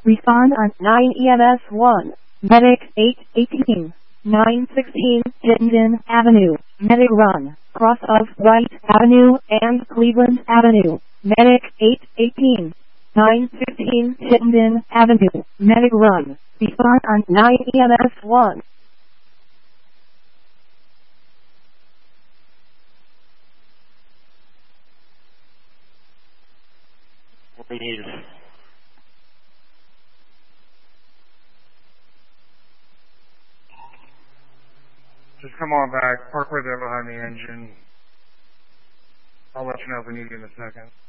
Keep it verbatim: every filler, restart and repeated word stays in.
Respond on nine E M S one. Medic eight eighteen. nine sixteen Chittenden Avenue. Medic run. Cross of Wright Avenue and Cleveland Avenue. Medic eight eighteen. nine sixteen Chittenden Avenue. Medic run. Respond on nine E M S one. Please. Just come on back. Park right there behind the engine. I'll let you know if we need you in a second.